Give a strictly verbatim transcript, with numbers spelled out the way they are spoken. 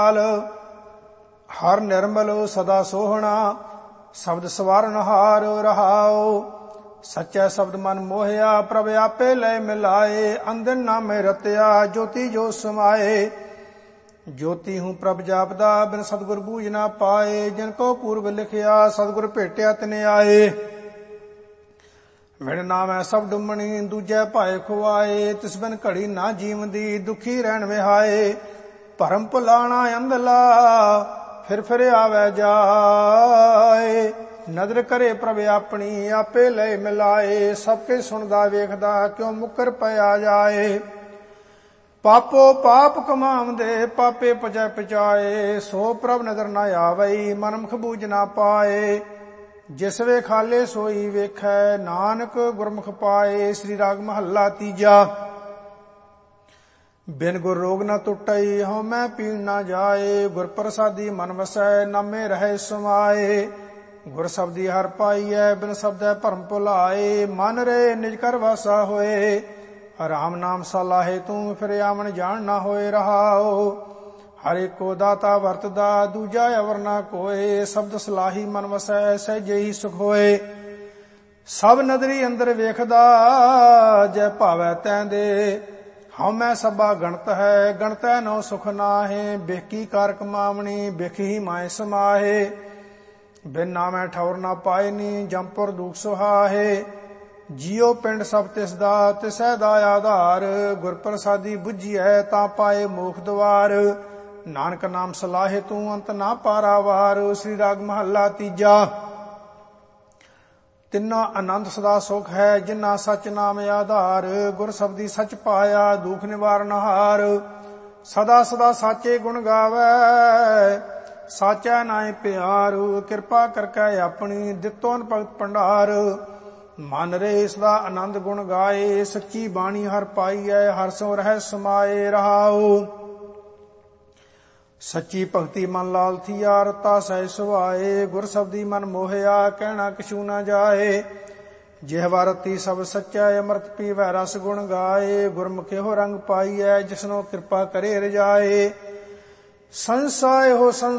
ਹਰ ਨਿਰਮਲ ਸਦਾ ਸੋਹਣਾ ਸ਼ਬਦ ਸਵਾਰਨ ਹਾਰ ਰਹਾਉ। ਸੱਚਾ ਸ਼ਬਦ ਮਨ ਮੋਹਿਆ ਪ੍ਰਭ ਆਪੇ ਲੈ ਮਿਲਾਏ। ਅੰਦਰ ਨਾਮੇ ਰਤਿਆ ਜੋਤੀ ਜੋ ਸਮਾਏ। ਜੋਤੀ ਹੂੰ ਪ੍ਰਭ ਜਾਪਦਾ ਬਿਨ ਸਤਿਗੁਰ ਬੂਝ ਨਾ ਪਾਏ। ਜਿਨ ਕੋ ਪੂਰਬ ਲਿਖਿਆ ਸਤਿਗੁਰ ਭੇਟਿਆ ਤਿਨ ਆਏ। ਵਿਣ ਨਾਮੈ ਸਭ ਡੁੰਮਣੀ ਦੂਜੈ ਭਾਏ ਖੁਆਏ। ਤਿਸ ਬਿਨ ਘੜੀ ਨਾ ਜੀਵਦੀ ਦੁਖੀ ਰਹਿਣ ਵਿਹਾਏ। ਭਰਮ ਭੁਲਾਣਾ ਅੰਧਲਾ ਫਿਰ ਫਿਰ ਆਵੈ ਜਾਏ। ਨਦਰ ਕਰੇ ਪ੍ਰਭ ਆਪਣੀ ਆਪੇ ਲੈ ਮਿਲਾਏ। ਸਭ ਕੇ ਸੁਣਦਾ ਵੇਖਦਾ ਕਿਉ ਮੁਕਰ ਪਿਆ ਜਾਏ। ਪਾਪੋ ਪਾਪ ਕਮਾਵਦੇ ਪਾਪੇ ਪਜੈ ਪਚਾਏ। ਸੋ ਪ੍ਰਭ ਨਦਰ ਨਾ ਆਵਈ ਮਨਮੁਖ ਬੂਝ ਨਾ ਪਾਏ। ਜਿਸ ਵੇ ਖਾਲੇ ਸੋਈ ਵੇਖੈ ਨਾਨਕ ਗੁਰਮੁਖ ਪਾਏ। ਸ੍ਰੀ ਰਾਗ ਮਹੱਲਾ ਤੀਜਾ। ਬਿਨ ਗੁਰ ਰੋਗ ਨ ਟੁੱਟਈ ਹਉ ਮੈਂ ਪੀਣ ਨਾ ਜਾਏ। ਗੁਰ ਪ੍ਰਸਾਦੀ ਮਨ ਵਸੈ ਨਾਮੇ ਰਹਿ ਸਮਾਏ। ਗੁਰ ਸ਼ਬਦੀ ਹਰ ਪਾਈਐ ਬਿਨ ਸ਼ਬਦੈ ਭਰਮ ਭੁਲਾਏ। ਮਨ ਰੇ ਨਿਜ ਕਰ ਵਾਸਾ ਹੋਏ ਰਾਮ ਨਾਮ ਸਲਾਹੇ ਤੂੰ ਫਿਰ ਆਵਣ ਜਾਣ ਨਾ ਹੋਏ ਰਹਾਓ। ਹਰ ਏਕੋ ਦਾਤਾ ਵਰਤਦਾ ਦੂਜਾ ਅਵਰ ਨਾ ਕੋਏ। ਸ਼ਬਦ ਸਲਾਹੀ ਮਨ ਵਸੈ ਸਹਿਜੇ ਹੀ ਸੁਖ ਹੋਏ। ਸਭ ਨਦਰੀ ਅੰਦਰ ਵੇਖਦਾ ਜੈ ਭਾਵੈ ਤੈਂ ਦੇ। ਹਉ ਮੈਂ ਸਭਾ ਗਣਤ ਹੈ ਗਣਤੈ ਨੋ ਸੁਖ ਨਾਹੇ। ਬੇਕੀ ਕਾਰ ਕਮਾਵਣੀ ਬਿਖ ਹੀ ਮਾਏ ਸਮਾਹੇ। ਬਿਨ ਨਾਮੈ ਠੌਰ ਨਾ ਪਾਇਨੀ ਜੰਪੁਰ ਦੁਖ ਸੁਹਾਹੇ। ਜਿਉ ਪਿੰਡ ਸਭ ਤਿਸ ਦਾ ਤਿਸੈ ਦਾ ਆਧਾਰ। ਗੁਰ ਪ੍ਰਸਾਦੀ ਬੁੱਝੀਐ ਤਾਂ ਪਾਏ ਮੋਖ ਦੁਆਰ। ਨਾਨਕ ਨਾਮ ਸਲਾਹੇ ਤੂੰ ਅੰਤ ਨਾ ਪਾਰਾਵਾਰ। ਸ੍ਰੀ ਰਾਗ ਮਹੱਲਾ ਤੀਜਾ। ਤਿੰਨਾ ਆਨੰਦ ਸਦਾ ਸੁਖ ਹੈ ਜਿਨ੍ਹਾਂ ਸਚ ਨਾਮ ਆਧਾਰ। ਗੁਰ ਸ਼ਬਦੀ ਸਚ ਪਾਇਆ ਦੁਖ ਨਿਵਾਰਨ ਹਾਰ। ਸਦਾ ਸਦਾ ਸਾਚੇ ਗੁਣ ਗਾਵੈ ਸਾਚੈ ਨਾਇ ਪਿਆਰ। ਕਿਰਪਾ ਕਰਕੇ ਆਪਣੀ ਦਿੱਤੋ ਭਗਤ ਭੰਡਾਰ। ਮਨ ਰੇ ਸਦਾ ਆਨੰਦ ਗੁਣ ਗਾਏ। ਸੱਚੀ ਬਾਣੀ ਹਰ ਪਾਈਐ ਹਰ ਸੋ ਰਹਿ ਸਮਾਏ ਰਹਾਉ। ਸੱਚੀ ਭਗਤੀ ਮਨ ਲਾਲ ਥੀਆ ਰਤਾ ਸਹਿ ਸੁਭਾਏ। ਗੁਰ ਸ਼ਬਦੀ ਮਨ ਮੋਹਿਆ ਕਹਿਣਾ ਕਿਛੂ ਨਾ ਜਾਏ। ਜਿਹਵਾ ਰਤੀ ਸਭ ਸੱਚਾ ਅੰਮ੍ਰਿਤ ਪੀਵੈ ਰਸ ਗੁਣ ਗਾਏ। ਗੁਰਮੁਖਿ ਹੋ ਰੰਗ ਪਾਈਐ ਜਿਸਨੋ ਕਿਰਪਾ ਕਰੇ ਰਜਾਏ। ਸੰਸਾਇ ਹੋ